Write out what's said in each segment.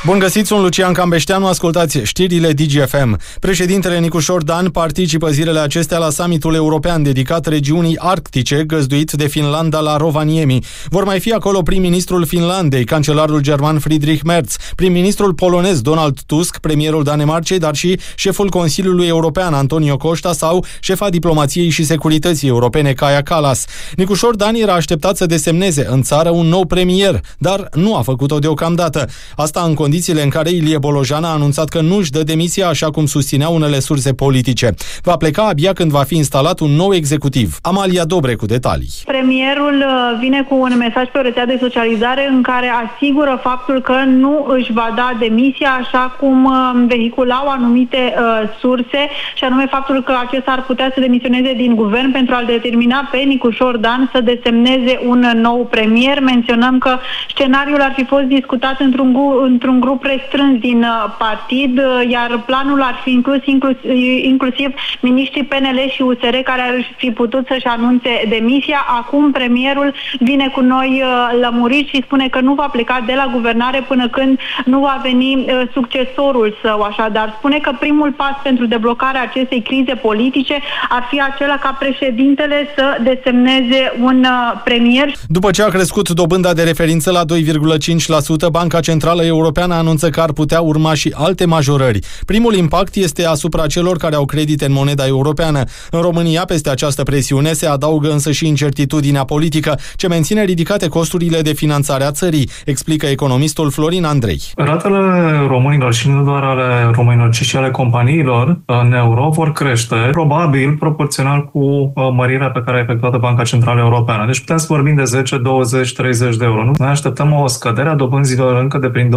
Bun găsit, sunt Lucian Cambeșteanu, ascultați știrile DGFM. Președintele Nicușor Dan participă zilele acestea la summitul european dedicat regiunii arctice, găzduit de Finlanda la Rovaniemi. Vor mai fi acolo prim-ministrul Finlandei, cancelarul german Friedrich Merz, prim-ministrul polonez Donald Tusk, premierul Danemarcei, dar și șeful Consiliului European Antonio Costa sau șefa diplomației și securității europene Kaja Kallas. Nicușor Dan era așteptat să desemneze în țară un nou premier, dar nu a făcut-o deocamdată. Asta în condițiile în care Ilie Bolojan a anunțat că nu își dă demisia așa cum susțineau unele surse politice. Va pleca abia când va fi instalat un nou executiv. Amalia Dobre cu detalii. Premierul vine cu un mesaj pe o rețea de socializare în care asigură faptul că nu își va da demisia așa cum vehiculau anumite surse, și anume faptul că acesta ar putea să demisioneze din guvern pentru a-l determina pe Nicușor Dan să desemneze un nou premier. Menționăm că scenariul ar fi fost discutat într-un grup restrâns din partid, iar planul ar fi inclusiv miniștrii PNL și USR care ar fi putut să-și anunțe demisia. Acum premierul vine cu noi lămuriri și spune că nu va pleca de la guvernare până când nu va veni succesorul său. Așadar, spune că primul pas pentru deblocarea acestei crize politice ar fi acela ca președintele să desemneze un premier. După ce a crescut dobânda de referință la 2,5%, Banca Centrală Europeană anunță că ar putea urma și alte majorări. Primul impact este asupra celor care au credite în moneda europeană. În România, peste această presiune, se adaugă însă și incertitudinea politică, ce menține ridicate costurile de finanțare a țării, explică economistul Florin Andrei. Ratele românilor și nu doar ale românilor, ci și ale companiilor în euro vor crește, probabil proporțional cu mărirea pe care a efectuat Banca Centrală Europeană. Deci putem să vorbim de 10, 20, 30 de euro. Noi așteptăm o scădere a dobânzilor încă de prin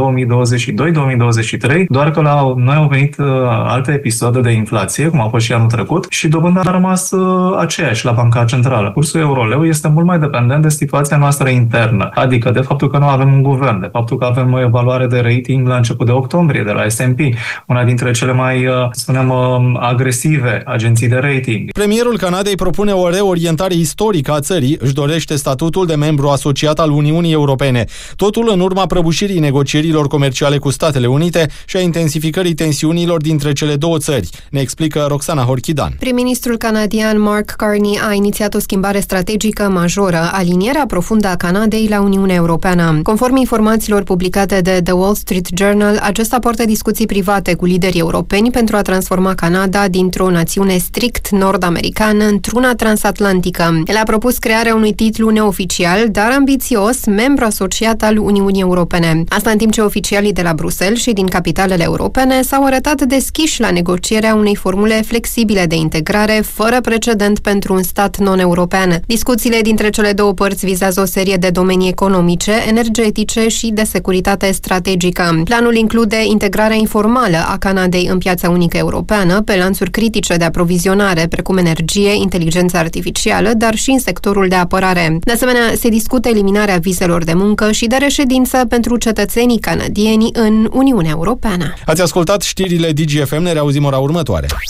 2022-2023, doar că la noi au venit alte episoade de inflație, cum a fost și anul trecut, și dobânda a rămas aceeași la Banca Centrală. Cursul euro-leu este mult mai dependent de situația noastră internă, adică de faptul că nu avem un guvern, de faptul că avem o evaluare de rating la început de octombrie de la S&P, una dintre cele mai, agresive agenții de rating. Premierul Canadei propune o reorientare istorică a țării, își dorește statutul de membru asociat al Uniunii Europene. Totul în urma prăbușirii negocierilor comerciale cu Statele Unite și a intensificării tensiunilor dintre cele două țări, ne explică Roxana Horchidan. Prim-ministrul canadian Mark Carney a inițiat o schimbare strategică majoră, alinierea profundă a Canadei la Uniunea Europeană. Conform informațiilor publicate de The Wall Street Journal, acesta poartă discuții private cu liderii europeni pentru a transforma Canada dintr-o națiune strict nord-americană într-una transatlantică. El a propus crearea unui titlu neoficial, dar ambițios, membru asociat al Uniunii Europene. Asta în timp ce oficialii de la Bruxelles și din capitalele europene s-au arătat deschiși la negocierea unei formule flexibile de integrare fără precedent pentru un stat non-european. Discuțiile dintre cele două părți vizează o serie de domenii economice, energetice și de securitate strategică. Planul include integrarea informală a Canadei în piața unică europeană, pe lanțuri critice de aprovizionare, precum energie, inteligență artificială, dar și în sectorul de apărare. De asemenea, se discută eliminarea vizelor de muncă și de reședință pentru cetățenii canadieni în Uniunea Europeană. Ați ascultat știrile DGFM, ne reauzim ora următoare.